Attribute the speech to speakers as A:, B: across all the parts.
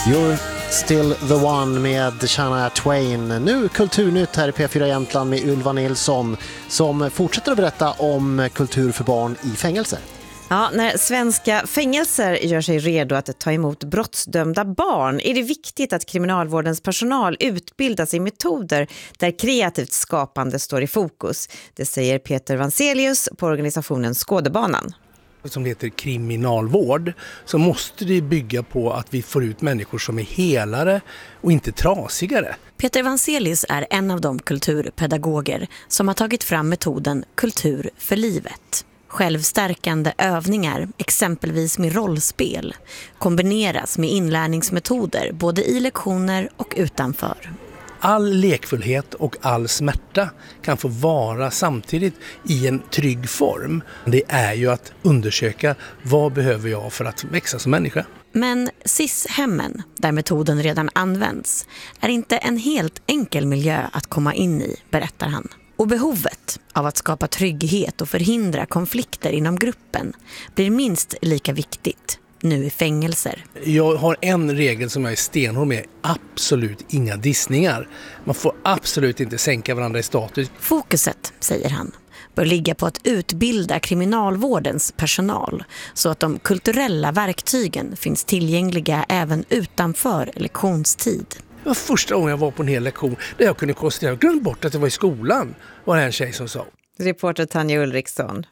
A: You're still the one med Shania Twain. Nu Kulturnytt här i P4 Jämtland med Ylva Nilsson som fortsätter att berätta om kultur för barn i fängelser.
B: Ja, när svenska fängelser gör sig redo att ta emot brottsdömda barn är det viktigt att kriminalvårdens personal utbildas i metoder där kreativt skapande står i fokus. Det säger Peter Vanselius på organisationen Skådebanan.
C: Som heter kriminalvård, så måste det bygga på att vi får ut människor som är helare och inte trasigare.
D: Peter Vanselius är en av de kulturpedagoger som har tagit fram metoden Kultur för livet. Självstärkande övningar, exempelvis med rollspel, kombineras med inlärningsmetoder både i lektioner och utanför.
C: All lekfullhet och all smärta kan få vara samtidigt i en trygg form. Det är ju att undersöka vad behöver jag för att växa som människa.
D: Men SIS-hemmen, där metoden redan används, är inte en helt enkel miljö att komma in i, berättar han. Och behovet av att skapa trygghet och förhindra konflikter inom gruppen blir minst lika viktigt nu i fängelser.
C: Jag har en regel som jag är stenhård med. Absolut inga dissningar. Man får absolut inte sänka varandra i status.
D: Fokuset, säger han, bör ligga på att utbilda kriminalvårdens personal så att de kulturella verktygen finns tillgängliga även utanför lektionstid.
C: Det var första gången jag var på en hel lektion där jag kunde konstatera att jag glömde bort att jag var i skolan, var det en tjej som sa.
B: Reporter Tanja Ulriksson.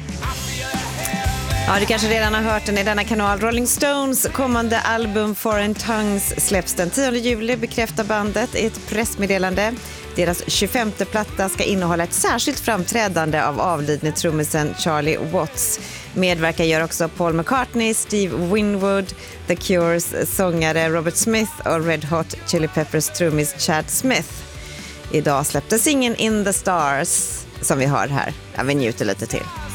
B: Ja, du kanske redan har hört den i denna kanal. Rolling Stones kommande album Foreign Tongues släpps den 10 juli, bekräftar bandet i ett pressmeddelande. Deras 25:e platta ska innehålla ett särskilt framträdande av avlidne trummisen Charlie Watts. Medverkar gör också Paul McCartney, Steve Winwood, The Cures sångare Robert Smith och Red Hot Chili Peppers trummis Chad Smith. Idag släpptes ingen In the Stars som vi har här. Ja, vi njuter lite till.